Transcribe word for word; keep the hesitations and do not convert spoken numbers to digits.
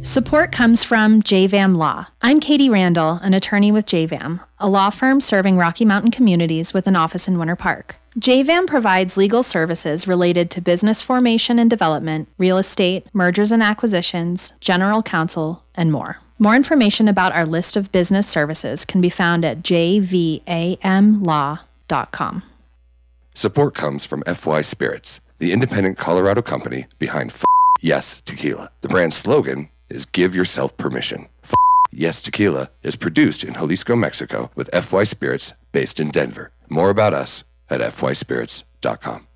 Support comes from J V A M Law. I'm Katie Randall, an attorney with J V A M, a law firm serving Rocky Mountain communities with an office in Winter Park. J V A M provides legal services related to business formation and development, real estate, mergers and acquisitions, general counsel, and more. More information about our list of business services can be found at j v a m law dot com. Support comes from F Y Spirits, the independent Colorado company behind F Yes Tequila. The brand slogan is Give Yourself Permission. F Yes Tequila is produced in Jalisco, Mexico with F Y Spirits based in Denver. More about us at f y spirits dot com.